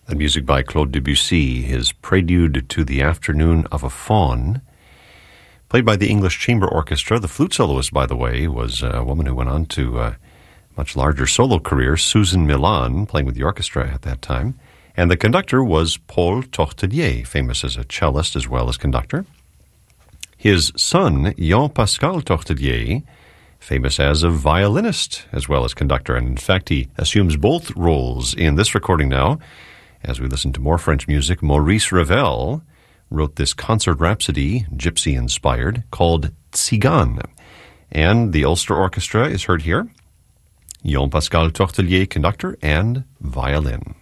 And music by Claude Debussy, his Prelude to the Afternoon of a Faun, played by the English Chamber Orchestra. The flute soloist, by the way, was a woman who went on to a much larger solo career, Susan Milan, playing with the orchestra at that time. And the conductor was Paul Tortelier, famous as a cellist as well as conductor. His son, Jean-Pascal Tortelier, famous as a violinist as well as conductor. And in fact, he assumes both roles in this recording now. As we listen to more French music, Maurice Ravel wrote this concert rhapsody, gypsy-inspired, called Tzigane. And the Ulster Orchestra is heard here. Jean-Pascal Tortelier, conductor and violin.